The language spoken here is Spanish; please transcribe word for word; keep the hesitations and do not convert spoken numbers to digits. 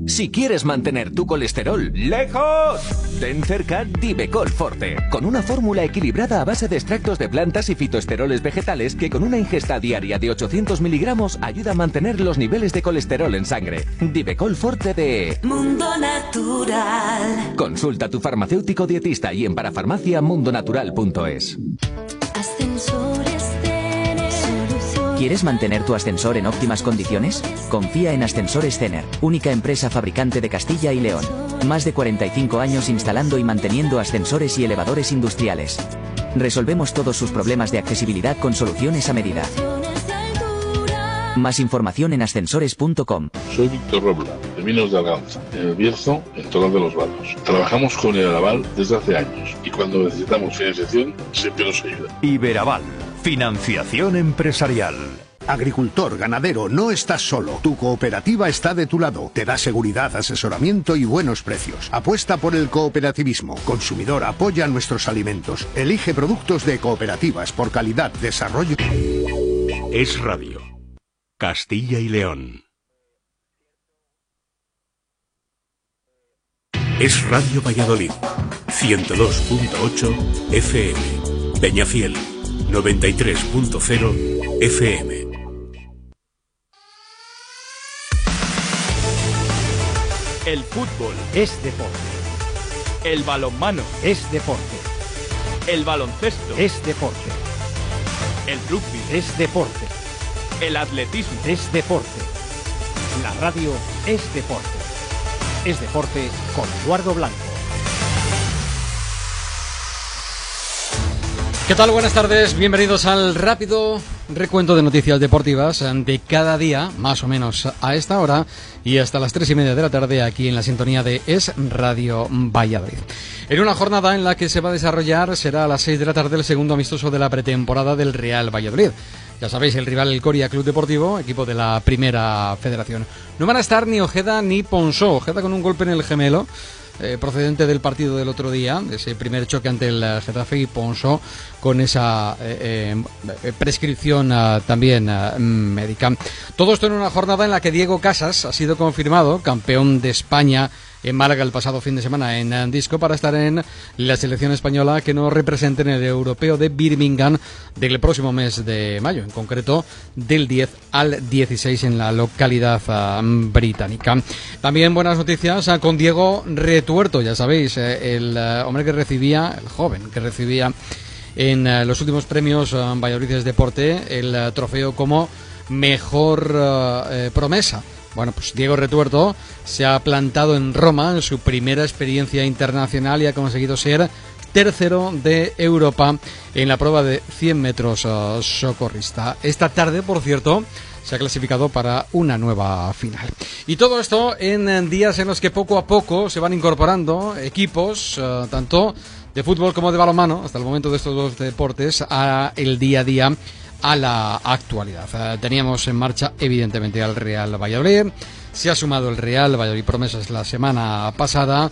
Si quieres mantener tu colesterol lejos, ten cerca Divecol Forte, con una fórmula equilibrada a base de extractos de plantas y fitoesteroles vegetales que con una ingesta diaria de ochocientos miligramos ayuda a mantener los niveles de colesterol en sangre. Divecol Forte de Mundo Natural. Consulta a tu farmacéutico dietista y en parafarmacia mundonatural punto es. Ascensores Cener. ¿Quieres mantener tu ascensor en óptimas condiciones? Confía en Ascensores Cener, única empresa fabricante de Castilla y León. Más de cuarenta y cinco años instalando y manteniendo ascensores y elevadores industriales. Resolvemos todos sus problemas de accesibilidad con soluciones a medida. Más información en ascensores punto com. Soy Víctor Robla, de Minos de Arganza, en el Bierzo, en Toral de los Valos. Trabajamos con el Aval desde hace años y cuando necesitamos financiación siempre nos ayuda. Iberaval, financiación empresarial. Agricultor, ganadero, no estás solo. Tu cooperativa está de tu lado. Te da seguridad, asesoramiento y buenos precios. Apuesta por el cooperativismo. Consumidor, apoya nuestros alimentos. Elige productos de cooperativas por calidad, desarrollo. Es Radio. Castilla y León. Es Radio Valladolid. ciento dos punto ocho F M. Peñafiel. noventa y tres punto cero F M. El fútbol es deporte. El balonmano es deporte. El baloncesto es deporte. El rugby es deporte. El atletismo es deporte. La radio es deporte. Es deporte con Eduardo Blanco. ¿Qué tal? Buenas tardes, bienvenidos al rápido recuento de noticias deportivas de cada día, más o menos a esta hora y hasta las tres y media de la tarde aquí en la sintonía de Es Radio Valladolid. En una jornada en la que se va a desarrollar, será a las seis de la tarde el segundo amistoso de la pretemporada del Real Valladolid. Ya sabéis, el rival, el Coria Club Deportivo, equipo de la Primera Federación. No van a estar ni Ojeda ni Ponsó. Ojeda con un golpe en el gemelo, eh, procedente del partido del otro día, de ese primer choque ante el Getafe, y Ponsó con esa eh, eh, prescripción uh, también uh, médica. Todo esto en una jornada en la que Diego Casas ha sido confirmado campeón de España en Málaga el pasado fin de semana en Disco, para estar en la selección española que nos represente en el Europeo de Birmingham del próximo mes de mayo, en concreto del diez al dieciséis en la localidad uh, británica. También buenas noticias uh, con Diego Retuerto, ya sabéis, eh, el uh, hombre que recibía, el joven que recibía en uh, los últimos premios uh, Valladolid Deporte el uh, trofeo como mejor uh, eh, promesa. Bueno, pues Diego Retuerto se ha plantado en Roma en su primera experiencia internacional y ha conseguido ser tercero de Europa en la prueba de cien metros uh, socorrista. Esta tarde, por cierto, se ha clasificado para una nueva final. Y todo esto en días en los que poco a poco se van incorporando equipos, uh, tanto de fútbol como de balonmano, hasta el momento de estos dos deportes, a el día a día, a la actualidad. Uh, teníamos en marcha evidentemente al Real Valladolid, se ha sumado el Real Valladolid Promesas la semana pasada